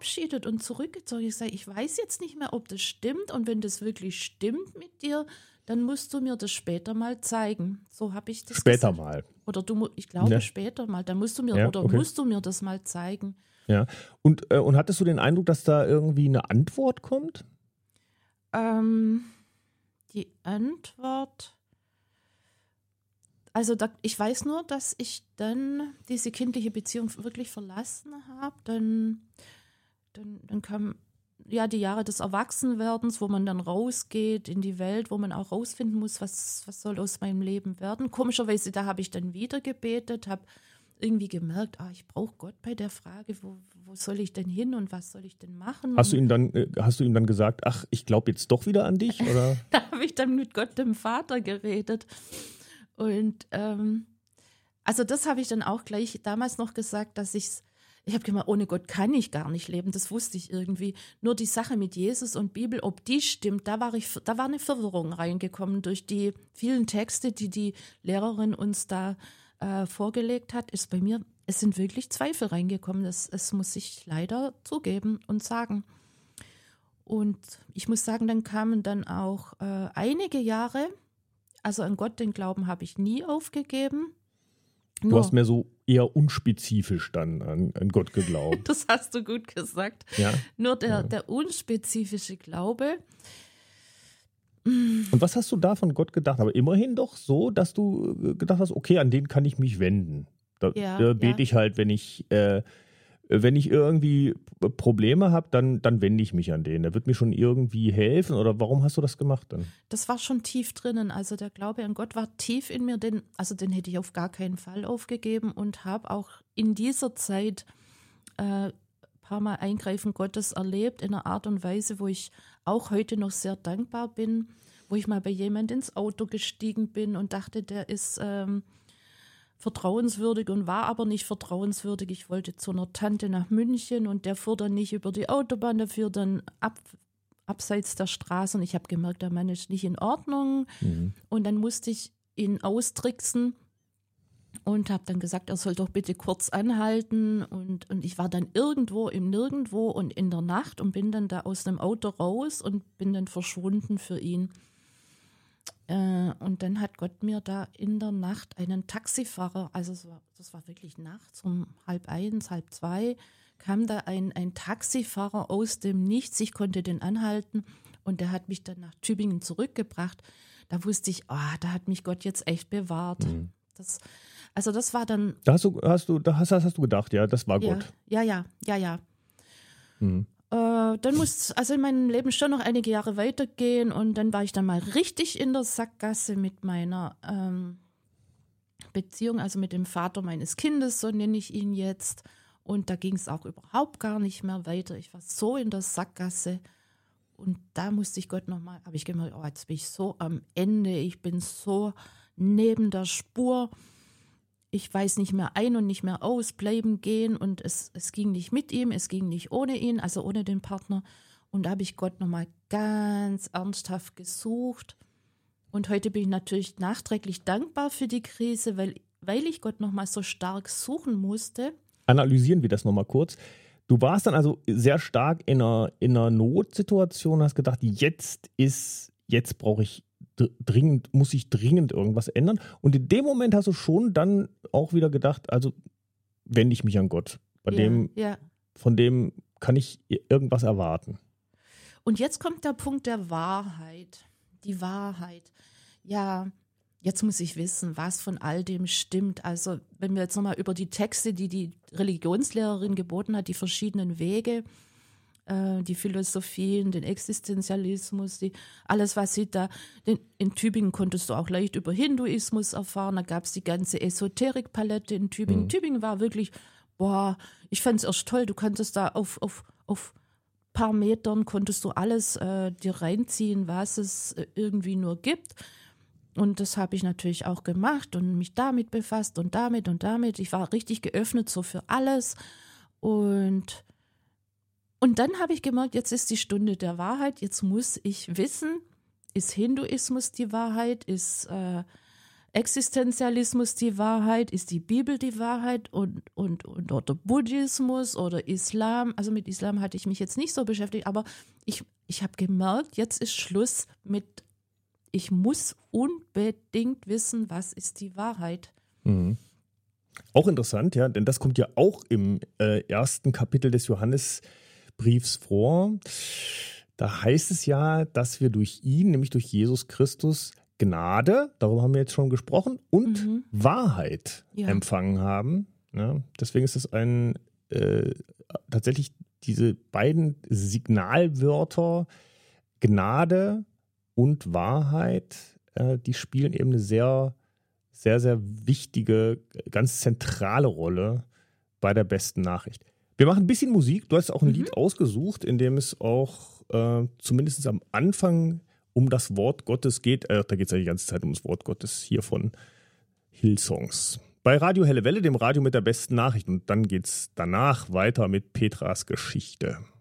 verabschiedet und zurückgezogen. Ich sage, ich weiß jetzt nicht mehr, ob das stimmt. Und wenn das wirklich stimmt mit dir, dann musst du mir das später mal zeigen. So habe ich das Später gesagt. mal. Oder ich glaube Ja. später mal. Dann musst du mir, Ja, oder okay. musst du mir das mal zeigen. Ja. Und hattest du den Eindruck, dass da irgendwie eine Antwort kommt? Die Antwort, also ich weiß nur, dass ich dann diese kindliche Beziehung wirklich verlassen habe. Dann kam ja die Jahre des Erwachsenwerdens, wo man dann rausgeht in die Welt, wo man auch rausfinden muss, was soll aus meinem Leben werden. Komischerweise, da habe ich dann wieder gebetet, habe irgendwie gemerkt, ich brauche Gott bei der Frage, wo soll ich denn hin und was soll ich denn machen? Hast du ihm dann gesagt, ach, ich glaube jetzt doch wieder an dich? Oder? Da habe ich dann mit Gott, dem Vater, geredet. Und also das habe ich dann auch gleich damals noch gesagt, dass ich habe gemeint, ohne Gott kann ich gar nicht leben, das wusste ich irgendwie. Nur die Sache mit Jesus und Bibel, ob die stimmt, da war eine Verwirrung reingekommen durch die vielen Texte, die die Lehrerin uns da vorgelegt hat, ist bei mir, es sind wirklich Zweifel reingekommen. Das muss ich leider zugeben und sagen. Und ich muss sagen, dann kamen dann auch einige Jahre, also an Gott, den Glauben habe ich nie aufgegeben. Du hast mehr so eher unspezifisch dann an Gott geglaubt. Das hast du gut gesagt. Ja. Nur der unspezifische Glaube. Und was hast du da von Gott gedacht? Aber immerhin doch so, dass du gedacht hast, okay, an den kann ich mich wenden. Da bete ich halt, wenn ich irgendwie Probleme habe, dann wende ich mich an den. Der wird mir schon irgendwie helfen. Oder warum hast du das gemacht dann? Das war schon tief drinnen. Also der Glaube an Gott war tief in mir. Den hätte ich auf gar keinen Fall aufgegeben und habe auch in dieser Zeit ein paar Mal Eingreifen Gottes erlebt in einer Art und Weise, wo ich auch heute noch sehr dankbar bin, wo ich mal bei jemand ins Auto gestiegen bin und dachte, der ist vertrauenswürdig und war aber nicht vertrauenswürdig. Ich wollte zu einer Tante nach München und der fuhr dann nicht über die Autobahn, der fuhr dann abseits der Straße und ich habe gemerkt, der Mann ist nicht in Ordnung. Und dann musste ich ihn austricksen und habe dann gesagt, er soll doch bitte kurz anhalten und ich war dann irgendwo im Nirgendwo und in der Nacht und bin dann da aus dem Auto raus und bin dann verschwunden für ihn. Und dann hat Gott mir da in der Nacht einen Taxifahrer, also das war wirklich nachts um 1:30, 1:30, kam da ein Taxifahrer aus dem Nichts. Ich konnte den anhalten und der hat mich dann nach Tübingen zurückgebracht. Da wusste ich, da hat mich Gott jetzt echt bewahrt. Das war dann. Da hast du gedacht, ja, das war Gott. Ja. Dann muss also in meinem Leben schon noch einige Jahre weitergehen und dann war ich dann mal richtig in der Sackgasse mit meiner Beziehung, also mit dem Vater meines Kindes, so nenne ich ihn jetzt. Und da ging es auch überhaupt gar nicht mehr weiter. Ich war so in der Sackgasse und da musste ich Gott nochmal, habe ich gemerkt, jetzt bin ich so am Ende, ich bin so neben der Spur. Ich weiß nicht mehr ein und nicht mehr aus, bleiben, gehen und es ging nicht mit ihm, es ging nicht ohne ihn, also ohne den Partner. Und da habe ich Gott nochmal ganz ernsthaft gesucht. Und heute bin ich natürlich nachträglich dankbar für die Krise, weil ich Gott nochmal so stark suchen musste. Analysieren wir das nochmal kurz. Du warst dann also sehr stark in einer Notsituation, hast gedacht, jetzt muss ich dringend irgendwas ändern. Und in dem Moment hast du schon dann auch wieder gedacht, also wende ich mich an Gott. Von dem kann ich irgendwas erwarten. Und jetzt kommt der Punkt der Wahrheit. Die Wahrheit. Ja, jetzt muss ich wissen, was von all dem stimmt. Also wenn wir jetzt nochmal über die Texte, die Religionslehrerin geboten hat, die verschiedenen Wege, die Philosophien, den Existenzialismus, alles, was sie da, in Tübingen konntest du auch leicht über Hinduismus erfahren, da gab es die ganze Esoterikpalette in Tübingen. Tübingen war wirklich, ich fand es erst toll, du konntest da auf paar Metern konntest du alles dir reinziehen, was es irgendwie nur gibt. Und das habe ich natürlich auch gemacht und mich damit befasst und damit und damit. Ich war richtig geöffnet so für alles und dann habe ich gemerkt, jetzt ist die Stunde der Wahrheit, jetzt muss ich wissen, ist Hinduismus die Wahrheit, ist Existenzialismus die Wahrheit? Ist die Bibel die Wahrheit oder Buddhismus oder Islam? Also mit Islam hatte ich mich jetzt nicht so beschäftigt, aber ich habe gemerkt, jetzt ist Schluss mit, ich muss unbedingt wissen, was ist die Wahrheit. Mhm. Auch interessant, ja, denn das kommt ja auch im ersten Kapitel des Johannesbriefs vor. Da heißt es ja, dass wir durch ihn, nämlich durch Jesus Christus, Gnade, darüber haben wir jetzt schon gesprochen, und Wahrheit empfangen haben. Ja, deswegen ist es tatsächlich diese beiden Signalwörter Gnade und Wahrheit, die spielen eben eine sehr, sehr, sehr wichtige, ganz zentrale Rolle bei der besten Nachricht. Wir machen ein bisschen Musik. Du hast auch ein Lied ausgesucht, in dem es auch zumindest am Anfang um das Wort Gottes geht. Da geht es ja die ganze Zeit um das Wort Gottes hier von Hillsongs. Bei Radio Helle Welle, dem Radio mit der besten Nachricht. Und dann geht es danach weiter mit Petras Geschichte.